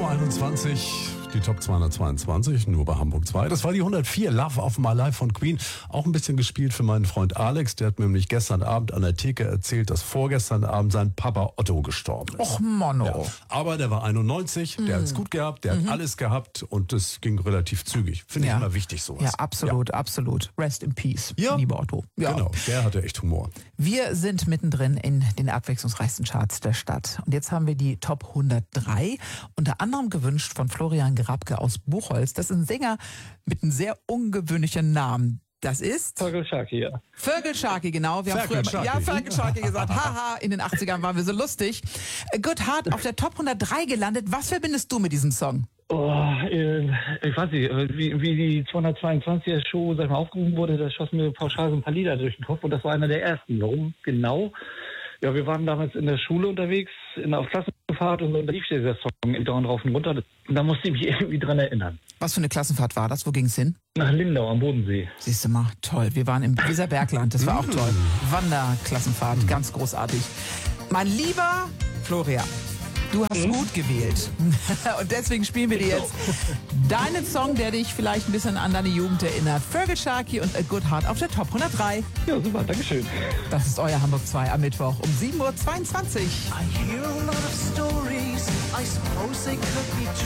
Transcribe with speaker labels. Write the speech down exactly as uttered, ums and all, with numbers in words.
Speaker 1: einundzwanzig, die Top zweihundertzweiundzwanzig, nur bei Hamburg zwei. Das war die hundertvier, Love of My Life von Queen. Auch ein bisschen gespielt für meinen Freund Alex. Der hat mir nämlich gestern Abend an der Theke erzählt, dass vorgestern Abend sein Papa Otto gestorben ist.
Speaker 2: Och, Mann.
Speaker 1: Ja. Aber der war einundneunzig, der mm. hat es gut gehabt, der
Speaker 2: mhm.
Speaker 1: hat alles gehabt und das ging relativ zügig. Finde
Speaker 2: ja.
Speaker 1: ich immer wichtig, sowas.
Speaker 2: Ja, absolut, ja. absolut. Rest in peace, ja. lieber Otto. Ja.
Speaker 1: Genau, der hatte echt Humor.
Speaker 2: Wir sind mittendrin in den abwechslungsreichsten Charts der Stadt. Und jetzt haben wir die Top hundertdrei, unter anderem gewünscht von Florian Grabke aus Buchholz. Das ist ein Sänger mit einem sehr ungewöhnlichen Namen. Das ist...
Speaker 3: Fergal Sharkey, ja.
Speaker 2: Fergal Sharkey, genau. Wir haben
Speaker 1: Fergal
Speaker 2: früher
Speaker 1: Sharkey.
Speaker 2: ja, Fergal Sharkey gesagt. Haha, in den achtzigern waren wir so lustig. Good Heart auf der Top hundertdrei gelandet. Was verbindest du mit diesem Song?
Speaker 3: Oh, äh, ich weiß nicht, wie, wie die zweihundertzweiundzwanziger Show sag ich mal, aufgerufen wurde, da schossen mir pauschal so ein paar Lieder durch den Kopf und das war einer der ersten. Warum genau? Ja, wir waren damals in der Schule unterwegs, in der Klassenfahrt und so, und da lief dieser Song dauernd rauf und runter. Und da musste ich mich irgendwie dran erinnern.
Speaker 2: Was für eine Klassenfahrt war das? Wo ging's hin?
Speaker 3: Nach Lindau am Bodensee.
Speaker 2: Siehst du mal, toll. Wir waren im Weserbergland, das war auch toll. Wanderklassenfahrt, ganz großartig. Mein lieber Florian, du hast mhm. gut gewählt. Und deswegen spielen wir dir jetzt deinen Song, der dich vielleicht ein bisschen an deine Jugend erinnert. Fergal Sharkey und A Good Heart auf der Top hundertdrei.
Speaker 3: Ja, super, dankeschön.
Speaker 2: Das ist euer Hamburg zwei am Mittwoch um sieben Uhr zweiundzwanzig.
Speaker 4: I hear a lot of stories, I suppose they could be true.